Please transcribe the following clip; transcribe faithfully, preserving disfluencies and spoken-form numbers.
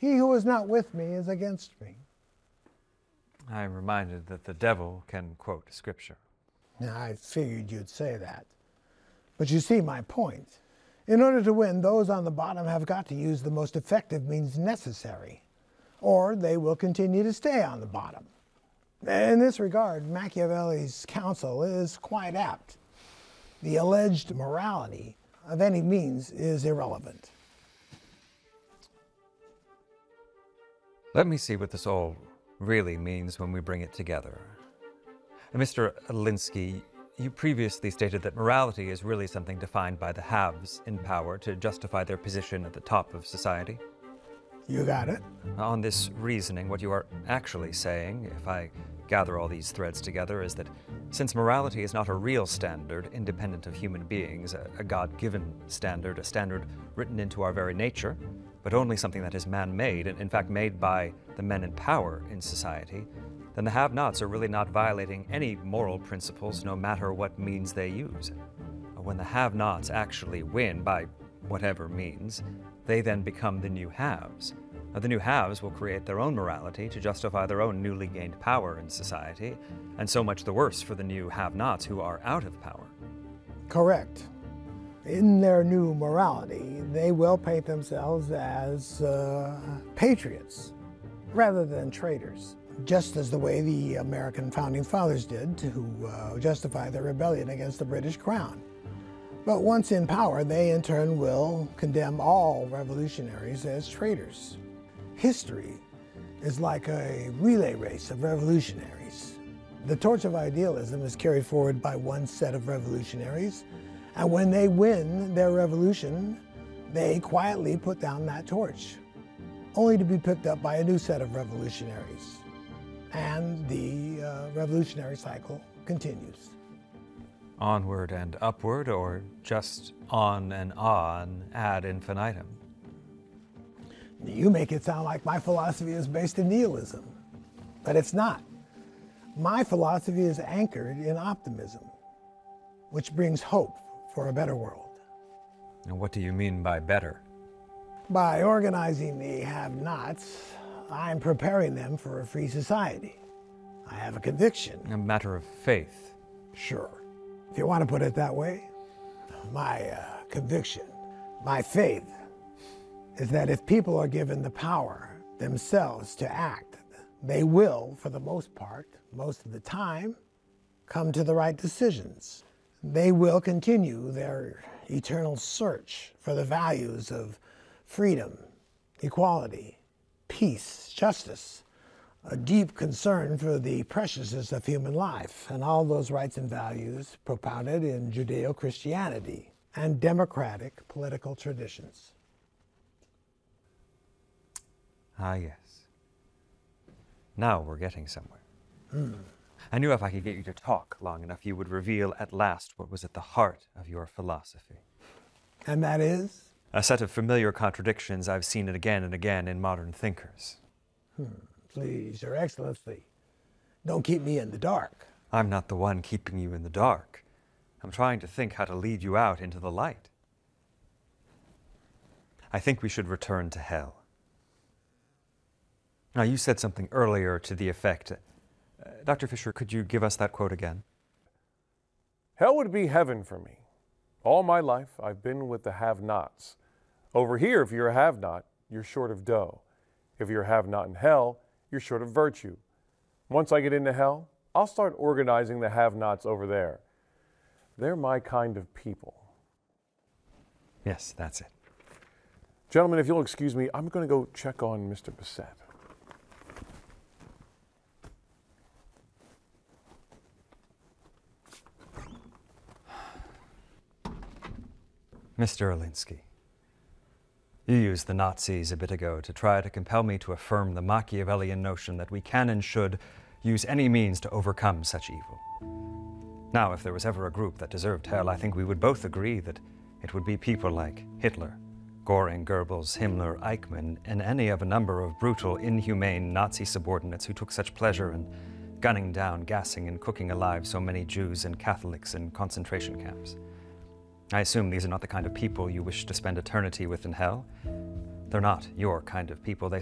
He who is not with me is against me. I am reminded that the devil can quote Scripture. Now, I figured you'd say that. But you see my point. In order to win, those on the bottom have got to use the most effective means necessary, or they will continue to stay on the bottom. In this regard, Machiavelli's counsel is quite apt. The alleged morality of any means is irrelevant. Let me see what this all really means when we bring it together. Mister Alinsky, you previously stated that morality is really something defined by the haves in power to justify their position at the top of society. You got it. On this reasoning, what you are actually saying, if I gather all these threads together, is that since morality is not a real standard independent of human beings, a, a God-given standard, a standard written into our very nature, but only something that is man-made, and in fact made by the men in power in society, then the have-nots are really not violating any moral principles, no matter what means they use. When the have-nots actually win by whatever means, they then become the new haves. Now, the new haves will create their own morality to justify their own newly gained power in society, and so much the worse for the new have-nots who are out of power. Correct. In their new morality, they will paint themselves as uh, patriots rather than traitors, just as the way the American founding fathers did to uh, justify their rebellion against the British Crown. But once in power, they in turn will condemn all revolutionaries as traitors. History is like a relay race of revolutionaries. The torch of idealism is carried forward by one set of revolutionaries, and when they win their revolution, they quietly put down that torch, only to be picked up by a new set of revolutionaries. And the uh, revolutionary cycle continues. Onward and upward, or just on and on ad infinitum? You make it sound like my philosophy is based in nihilism, but it's not. My philosophy is anchored in optimism, which brings hope for a better world. And what do you mean by better? By organizing the have-nots, I'm preparing them for a free society. I have a conviction. A matter of faith. Sure. If you want to put it that way, my uh, conviction, my faith, is that if people are given the power themselves to act, they will, for the most part, most of the time, come to the right decisions. They will continue their eternal search for the values of freedom, equality, peace, justice, a deep concern for the preciousness of human life, and all those rights and values propounded in Judeo-Christianity and democratic political traditions. Ah, yes. Now we're getting somewhere. Hmm. I knew if I could get you to talk long enough, you would reveal at last what was at the heart of your philosophy. And that is? A set of familiar contradictions I've seen it again and again in modern thinkers. Hmm. Please, Your Excellency, don't keep me in the dark. I'm not the one keeping you in the dark. I'm trying to think how to lead you out into the light. I think we should return to hell. Now, you said something earlier to the effect. Uh, Doctor Fisher, could you give us that quote again? Hell would be heaven for me. All my life, I've been with the have-nots. Over here, if you're a have-not, you're short of dough. If you're a have-not in hell, you're short of virtue. Once I get into hell, I'll start organizing the have-nots over there. They're my kind of people. Yes, that's it. Gentlemen, if you'll excuse me, I'm going to go check on Mister Bissett. Mister Alinsky, you used the Nazis a bit ago to try to compel me to affirm the Machiavellian notion that we can and should use any means to overcome such evil. Now, if there was ever a group that deserved hell, I think we would both agree that it would be people like Hitler, Göring, Goebbels, Himmler, Eichmann, and any of a number of brutal, inhumane Nazi subordinates who took such pleasure in gunning down, gassing, and cooking alive so many Jews and Catholics in concentration camps. I assume these are not the kind of people you wish to spend eternity with in hell. They're not your kind of people. They